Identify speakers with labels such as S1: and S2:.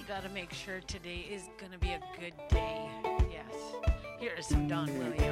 S1: gotta make sure today is gonna be a good day. Yes. Here is some Don Williams.